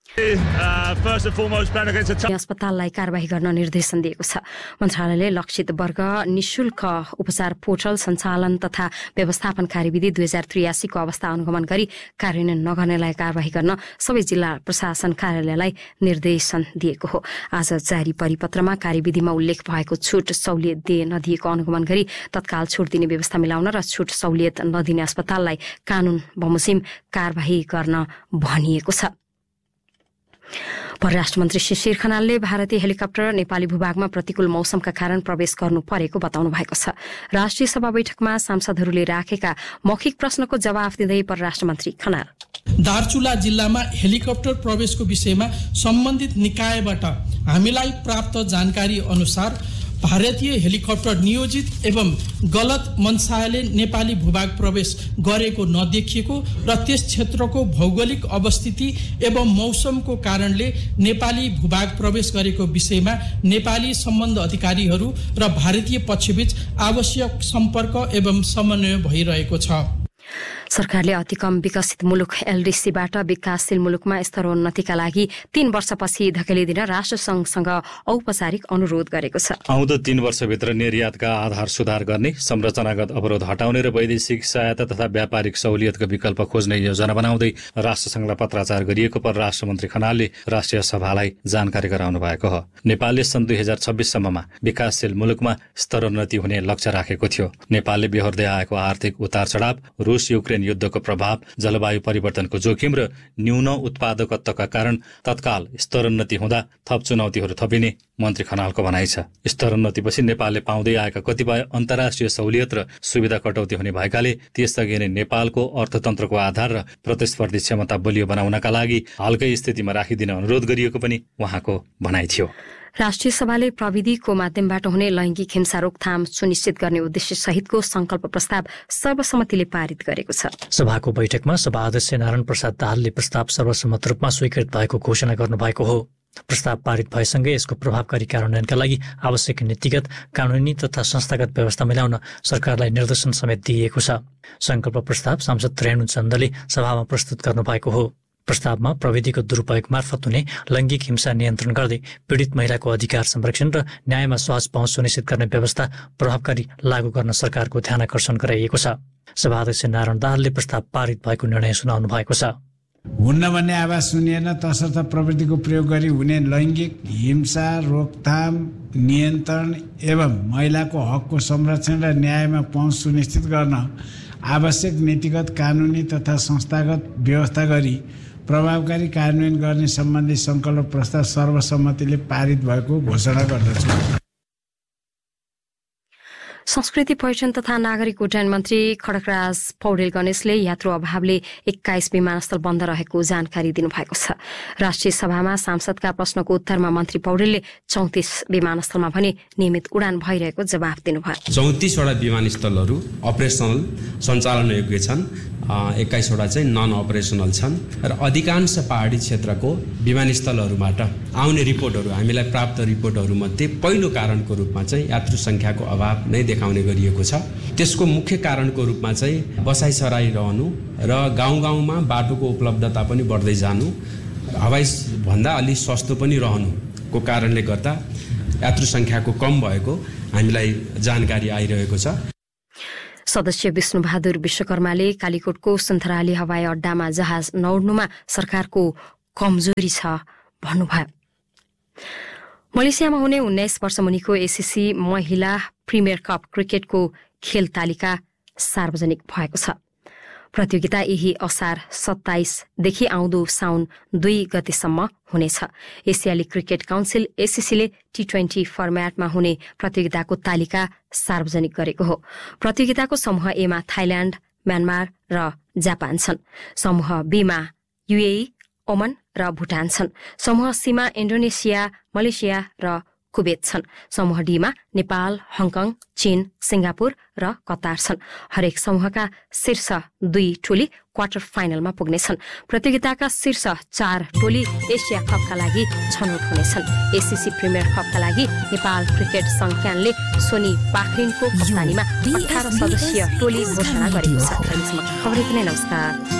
अस्पताललाई कारबाही गर्न निर्देशन दिएको छ। मन्त्रालयले लक्षित वर्ग निशुल्क उपचार पोर्टल सञ्चालन तथा व्यवस्थापन कार्यविधि 2083 को अवस्था अनुगमन गरी कार्यान्वयन नगर्नेलाई कारबाही गर्न सबै जिल्ला प्रशासन कार्यालयलाई निर्देशन दिएको हो। आज जारी परिपत्रमा कार्यविधिमा उल्लेख भएको छुट सहुलियत दिए नदिएको अनुगमन गरी तत्काल छुट दिने व्यवस्था मिलाउन र छुट सहुलियत नदिने अस्पताललाई कानून बमोजिम कारबाही गर्न भनिएको छ। परराष्ट्र मन्त्री शिशिर खनालले भारतीय हेलिकप्टर नेपाली भूभागमा प्रतिकूल मौसमका कारण प्रवेश गर्नु परेको बताउनु भएको छ। राष्ट्रिय सभा बैठकमा सांसदहरूले राखेका मौखिक प्रश्नको जवाफ दिँदै परराष्ट्र मन्त्री खनाल दार्चुला जिल्लामा हेलिकप्टर प्रवेशको विषयमा सम्बन्धित निकायबाट हामीलाई प्राप्त जानकारी अनुसार भारतीय हेलिकप्टर नियोजित एवं गलत मनसायले नेपाली भूभाग प्रवेश गरेको नदेखिएको र त्यस क्षेत्रको भौगोलिक अवस्थिति एवं मौसमको कारणले नेपाली भूभाग प्रवेश गरेको विषयमा नेपाली सम्बन्ध अधिकारीहरू र भारतीय पक्षबीच आवश्यक सम्पर्क एवं समन्वय भइरहेको छ। सरकारले अति कम विकसित मुलुक एलडीसीबाट विकासशील मुलुकमा स्तरोन्नतिका लागि 3 वर्षपछि धकेलिदिन राष्ट्रसंघसँग औपचारिक अनुरोध गरेको छ। आउँदो 3 वर्षभित्र निर्यातका आधार सुधार गर्ने, संरचनागत अवरोध हटाउने र वैदेशिक सहायता तथा व्यापारिक सहुलियतको विकल्प खोज्ने योजना बनाउँदै राष्ट्रसंघलाई पत्राचार गरिएको परराष्ट्र मन्त्री खनालले राष्ट्रिय सभालाई जानकारी गराउनु भएको हो। नेपालले सन् 2026 सम्ममा विकासशील मुलुकमा स्तरोन्नति हुने लक्ष्य राखेको थियो। नेपालले बेहोर्दै आएको आर्थिक उतार चढाव, रुस युक्रेन युद्धको प्रभाव, जलवायु परिवर्तनको जोखिम र न्यून उत्पादकत्वका कारण तत्काल स्तरोन्नति हुँदा थप चुनौतीहरू थपिने मन्त्री खनालको भनाइ छ। स्तरोन्नतिपछि नेपालले पाउँदै आएका कतिपय अन्तर्राष्ट्रिय सहुलियत र सुविधा कटौती हुने भएकाले त्यसअघि नै नेपालको अर्थतन्त्रको आधार र प्रतिस्पर्धी क्षमता बलियो बनाउनका लागि हालकै स्थितिमा राखिदिन अनुरोध गरिएको पनि उहाँको भनाइ थियो। राष्ट्रिय सभाले प्रविधिको माध्यमबाट हुने लैङ्गिक हिंसा रोकथाम सुनिश्चित गर्ने उद्देश्य सहितको संकल्प प्रस्ताव सर्वसम्मतिले पारित गरेको छ। सभाको बैठकमा सभा अध्यक्ष नारायण प्रसाद दाहालले प्रस्ताव सर्वसम्मत रूपमा स्वीकृत भएको घोषणा गर्नुभएको हो। प्रस्ताव पारित भएसँगै यसको प्रभावकारी कार्यान्वयनका लागि आवश्यक नीतिगत, कानूनी तथा संस्थागत व्यवस्था मिलाउन सरकारलाई निर्देशन समेत दिइएको छ। संकल्प प्रस्ताव सांसद रेणु चन्दले सभामा प्रस्तुत गर्नुभएको हो। प्रस्तावमा प्रविधिको दुरुपयोग मार्फत हुने लैङ्गिक हिंसा नियन्त्रण गर्दै पीडित महिलाको अधिकार संरक्षण र न्यायमा सहज पहुँच सुनिश्चित गर्ने व्यवस्था प्रभावकारी लागू गर्न सरकारको ध्यानाकर्षण गराइएको छ। सभाध्यक्ष नारायण दाहालले प्रस्ताव पारित भएको निर्णय सुनाउनु भएको छ। हुन्न भन्ने आवाज सुनिएन, तसर्थ प्रविधिको प्रयोग गरी हुने लैङ्गिक हिंसा रोकथाम, नियन्त्रण एवं महिलाको हकको संरक्षण र न्यायमा पहुँच सुनिश्चित गर्न आवश्यक नीतिगत, कानूनी तथा संस्थागत व्यवस्था गरी प्रभावकारी कार्यान्वयन गर्ने सम्बन्धी संकल्प प्रस्ताव सर्वसम्मतिले पारित भएको घोषणा गर्दछु। संस्कृति, पर्यटन तथा नागरिक उड्डयन मन्त्री खड्गराज पौडेल गणेशले यात्रु अभावले 21 विमानस्थल बन्द रहेको जानकारी दिनुभएको छ। राष्ट्रिय सभामा सांसदका प्रश्नको उत्तरमा मन्त्री पौडेलले 34 विमानस्थलमा भने नियमित उडान भइरहेको जवाफ दिनुभयो। 34 वटा विमानस्थलहरू अपरेसनल सञ्चालन योग्य छन्, 21 वटा चाहिँ नन अपरेसनल छन् र अधिकांश पहाडी क्षेत्रको विमानस्थलहरूबाट आउने रिपोर्टहरू, हामीलाई प्राप्त रिपोर्टहरूमध्ये पहिलो कारणको रूपमा चाहिँ यात्रु सङ्ख्याको अभाव नै देखाउने गरिएको छ। त्यसको मुख्य कारणको रूपमा चाहिँ बसाइसराई रहनु र गाउँ गाउँमा बाटोको उपलब्धता पनि बढ्दै जानु, हवाई भन्दा अलि सस्तो पनि रहनुको कारणले गर्दा यात्रु सङ्ख्याको कम भएको हामीलाई जानकारी आइरहेको छ। सदस्य विष्णुबहादुर विश्वकर्माले कालीकोटको सन्थराली हवाई अड्डामा जहाज नउड्नुमा सरकारको कमजोरी छ भन्नुभयो। मलेसियामा हुने 19 वर्ष मुनिको एसीसी महिला प्रिमियर कप क्रिकेटको खेल तालिका सार्वजनिक भएको छ। प्रतियोगिता यही असार 27देखि आउँदो साउन 2 गतेसम्म हुनेछ। एसियाली क्रिकेट काउन्सिल एसीसीले T20 फर्म्याटमा हुने प्रतियोगिताको तालिका सार्वजनिक गरेको हो। प्रतियोगिताको समूह ए मा थाइल्याण्ड, म्यानमार र जापान छन्। समूह बी मा UAE, ओमन र भुटान छन्। समूह सी मा इन्डोनेसिया, मलेसिया र कुवेत छन्। समूह डी मा नेपाल, हङकङ, चीन, सिंगापुर र कतार छन्। हरेक समूहका शीर्ष 2 टोली क्वार्टर फाइनलमा पुग्नेछन्। प्रतियोगिताका शीर्ष 4 टोली एसिया कपका लागि छनौट हुनेछन्। एसीसी प्रिमियर कपका लागि नेपाल क्रिकेट संघले सोनी पाखरिनको कप्तानीमा 18 सदस्यीय टोली घोषणा गरेको छ। नमस्कार।